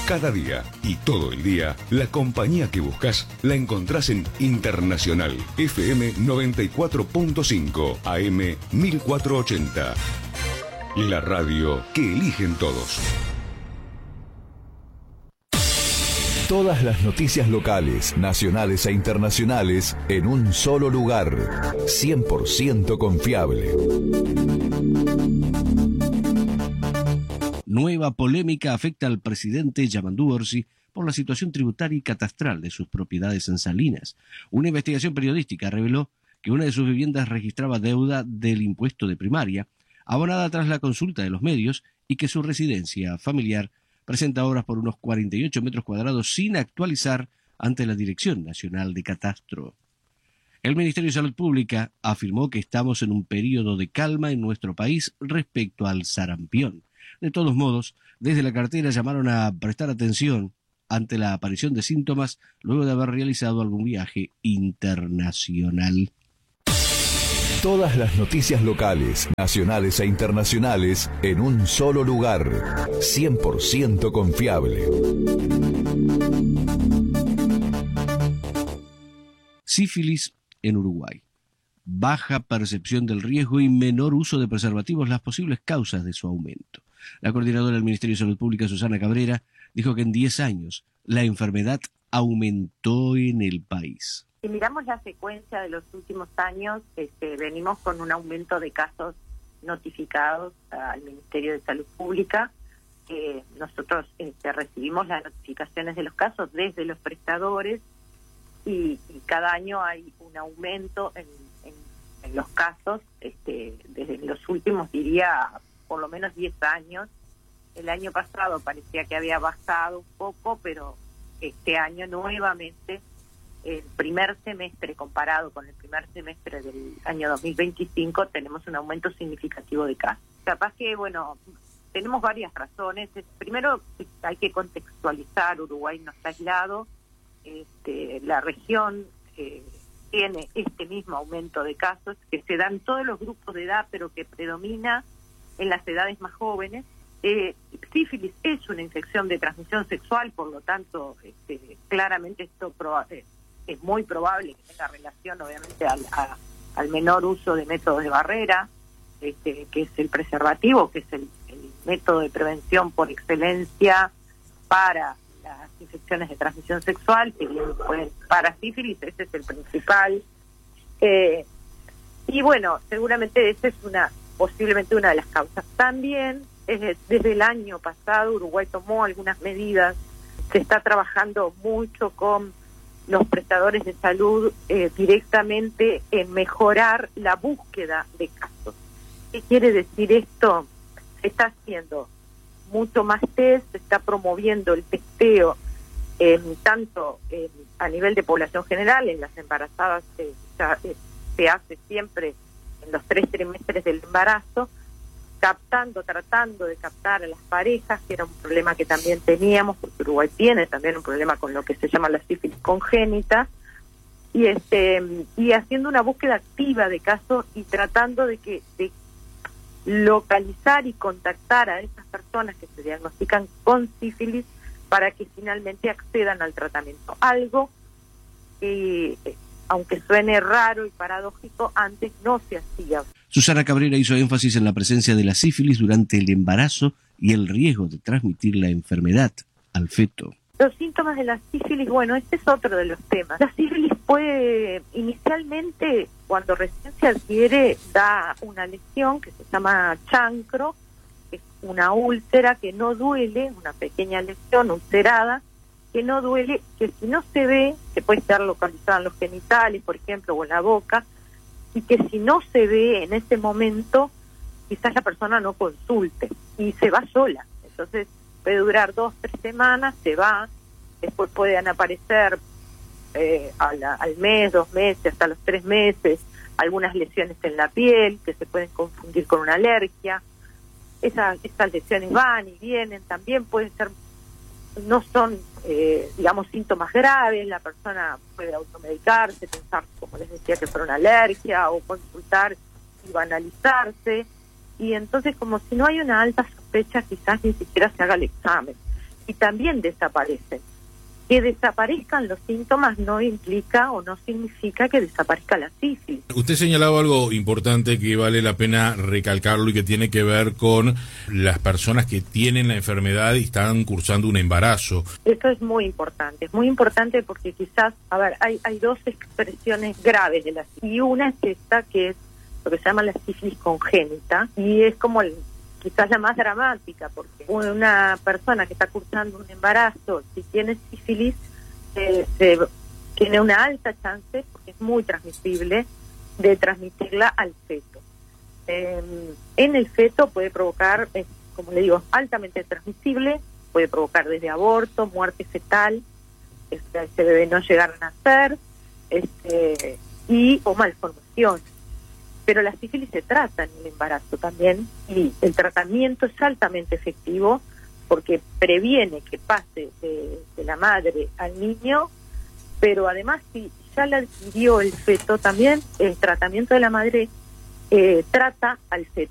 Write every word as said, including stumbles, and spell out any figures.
Cada día y todo el día, la compañía que buscas la encontrás en Internacional F M noventa y cuatro punto cinco A M mil cuatrocientos ochenta. La radio que eligen todos. Todas las noticias locales, nacionales e internacionales en un solo lugar. cien por ciento confiable. Nueva polémica afecta al presidente Yamandu Orsi por la situación tributaria y catastral de sus propiedades en Salinas. Una investigación periodística reveló que una de sus viviendas registraba deuda del impuesto de primaria, abonada tras la consulta de los medios, y que su residencia familiar presenta obras por unos cuarenta y ocho metros cuadrados sin actualizar ante la Dirección Nacional de Catastro. El Ministerio de Salud Pública afirmó que estamos en un periodo de calma en nuestro país respecto al sarampión. De todos modos, desde la cartera llamaron a prestar atención ante la aparición de síntomas luego de haber realizado algún viaje internacional. Todas las noticias locales, nacionales e internacionales en un solo lugar. cien por ciento confiable. Sífilis en Uruguay. Baja percepción del riesgo y menor uso de preservativos, las posibles causas de su aumento. La coordinadora del Ministerio de Salud Pública, Susana Cabrera, dijo que en diez años la enfermedad aumentó en el país. Si miramos la secuencia de los últimos años, este, venimos con un aumento de casos notificados al Ministerio de Salud Pública. Eh, nosotros este, recibimos las notificaciones de los casos desde los prestadores y, y cada año hay un aumento en, en, en los casos, este, desde los últimos, diría, por lo menos diez años. El año pasado parecía que había bajado un poco, pero este año nuevamente, el primer semestre comparado con el primer semestre del año dos mil veinticinco, tenemos un aumento significativo de casos. Capaz que, bueno, tenemos varias razones. Primero, hay que contextualizar, Uruguay no está aislado, este, la región eh, tiene este mismo aumento de casos que se dan en todos los grupos de edad, pero que predomina en las edades más jóvenes. Eh, sífilis es una infección de transmisión sexual, por lo tanto, este, claramente esto proba- eh, es muy probable que tenga relación, obviamente, al, a, al menor uso de métodos de barrera, este, que es el preservativo, que es el, el método de prevención por excelencia para las infecciones de transmisión sexual, que bien, pues, para sífilis ese es el principal. Eh, y bueno, seguramente esa es una posiblemente una de las causas. También, desde, desde el año pasado, Uruguay tomó algunas medidas. Se está trabajando mucho con los prestadores de salud eh, directamente en mejorar la búsqueda de casos. ¿Qué quiere decir esto? Se está haciendo mucho más test, se está promoviendo el testeo en tanto en, a nivel de población general, en las embarazadas eh, ya, eh, se hace siempre en los tres trimestres del embarazo, captando, tratando de captar a las parejas, que era un problema que también teníamos, porque Uruguay tiene también un problema con lo que se llama la sífilis congénita, y este y haciendo una búsqueda activa de casos y tratando de que de localizar y contactar a esas personas que se diagnostican con sífilis para que finalmente accedan al tratamiento. Algo que, aunque suene raro y paradójico, antes no se hacía. Susana Cabrera hizo énfasis en la presencia de la sífilis durante el embarazo y el riesgo de transmitir la enfermedad al feto. Los síntomas de la sífilis, bueno, este es otro de los temas. La sífilis puede, inicialmente, cuando recién se adquiere, da una lesión que se llama chancro, que es una úlcera que no duele, una pequeña lesión ulcerada, que no duele, que si no se ve, que puede estar localizada en los genitales, por ejemplo, o en la boca, y que si no se ve en ese momento, quizás la persona no consulte y se va sola. Entonces puede durar dos, tres semanas, se va, después pueden aparecer eh, a la, al mes, dos meses, hasta los tres meses, algunas lesiones en la piel que se pueden confundir con una alergia. Esas, esas lesiones van y vienen, también pueden ser, no son, eh, digamos, síntomas graves, la persona puede automedicarse, pensar, como les decía, que fuera una alergia, o consultar y banalizarse, y entonces, como si no hay una alta sospecha, quizás ni siquiera se haga el examen. y también desaparecen. Que desaparezcan los síntomas no implica o no significa que desaparezca la sífilis. Usted señalaba algo importante que vale la pena recalcarlo y que tiene que ver con las personas que tienen la enfermedad y están cursando un embarazo. Esto es muy importante, es muy importante porque quizás, a ver, hay, hay dos expresiones graves de la sífilis, y una es esta que es lo que se llama la sífilis congénita, y es como el, quizás la más dramática, porque una persona que está cursando un embarazo, si tiene sífilis, eh, se, tiene una alta chance, porque es muy transmisible, de transmitirla al feto. Eh, en el feto puede provocar, eh, como le digo, altamente transmisible, puede provocar desde aborto, muerte fetal, este, ese bebé no llegar a nacer, este, y o malformación. Pero la sífilis se trata en el embarazo también, y el tratamiento es altamente efectivo porque previene que pase de, de la madre al niño, pero además si ya la adquirió el feto también, el tratamiento de la madre eh, trata al feto.